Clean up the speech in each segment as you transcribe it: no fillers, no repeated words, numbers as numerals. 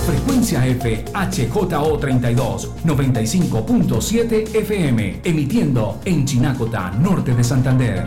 Frecuencia F HJO32 95.7 FM, emitiendo en Chinacota, norte de Santander.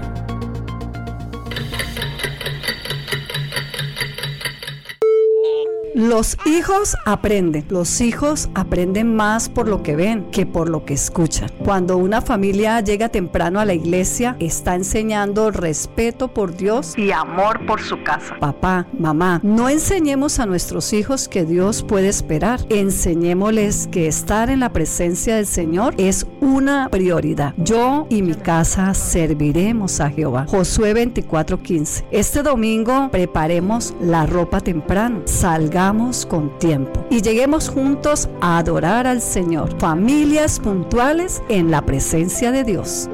Los hijos aprenden más por lo que ven que por lo que escuchan. Cuando una familia llega temprano a la iglesia, está enseñando respeto por Dios y amor por su casa. Papá, mamá, no enseñemos a nuestros hijos que Dios puede esperar. Enseñémosles que estar en la presencia del Señor es una prioridad. Yo y mi casa serviremos a Jehová. Josué 24:15. Este domingo preparemos la ropa temprano. Salgamos con tiempo y lleguemos juntos a adorar al Señor. Familias puntuales en la presencia de Dios.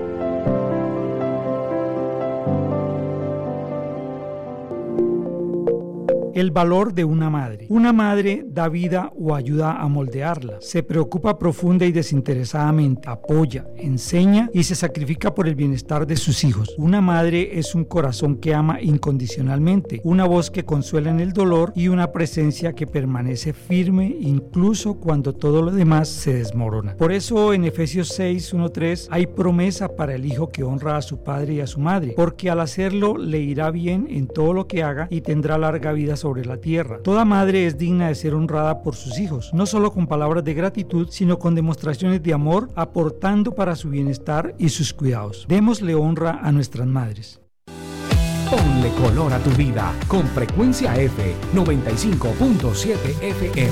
El valor de una madre. Una madre da vida o ayuda a moldearla. Se preocupa profunda y desinteresadamente, apoya, enseña y se sacrifica por el bienestar de sus hijos. Una madre es un corazón que ama incondicionalmente, una voz que consuela en el dolor y una presencia que permanece firme incluso cuando todo lo demás se desmorona. Por eso en Efesios 6:1-3 hay promesa para el hijo que honra a su padre y a su madre, porque al hacerlo le irá bien en todo lo que haga y tendrá larga vida sobre la tierra. Toda madre es digna de ser honrada por sus hijos, no solo con palabras de gratitud, sino con demostraciones de amor, aportando para su bienestar y sus cuidados. Démosle honra a nuestras madres. Ponle color a tu vida con Frecuencia F 95.7 FM.